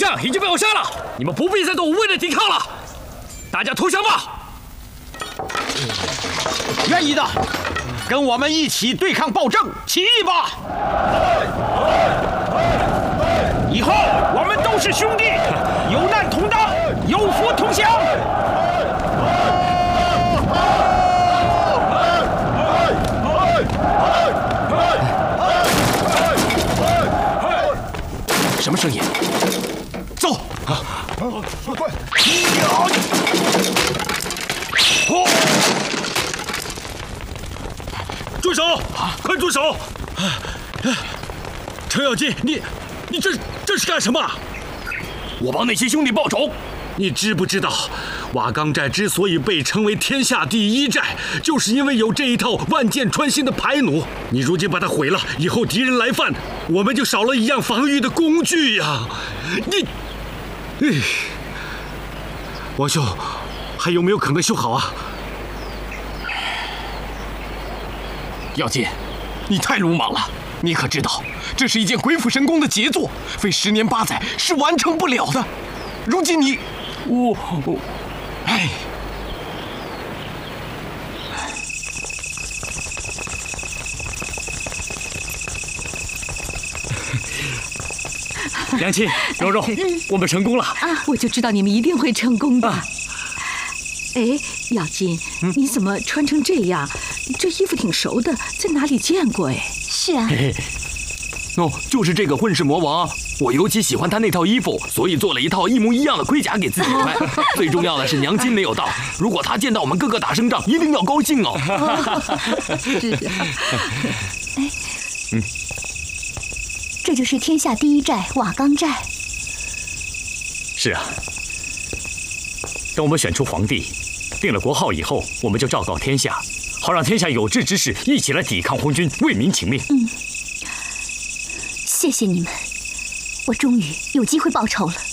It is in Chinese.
将已经被我杀了，你们不必再做无谓的抵抗了，大家投降吧。 愿意的，跟我们一起对抗暴政，起义吧！以后我们都是兄弟，有难同当，有福同享。 什么声音？走！ 快！ 住手！快住手！程咬金，你这是干什么？我帮那些兄弟报仇。你知不知道，瓦岗寨之所以被称为天下第一寨，就是因为有这一套万箭穿心的牌弩。你如今把它毁了，以后敌人来犯，我们就少了一样防御的工具呀！王兄，还有没有可能修好啊？ 咬金，你太鲁莽了！你可知道，这是一件鬼斧神工的杰作，费10年8载是完成不了的。如今你，哎， 娘亲，柔柔，我们成功了啊！我就知道你们一定会成功的。哎，咬金，你怎么穿成这样？这衣服挺熟的，在哪里见过？哎， 是啊。 哦，就是这个混世魔王，我尤其喜欢他那套衣服，所以做了一套一模一样的盔甲给自己穿。最重要的是娘亲没有到，如果他见到我们哥哥打胜仗，一定要高兴哦。 是啊。 哎，这就是天下第一寨瓦岗寨。 是啊，等我们选出皇帝，定了国号以后，我们就昭告天下，好让天下有志之士一起来抵抗昏君，为民请命。 谢谢你们，我终于有机会报仇了。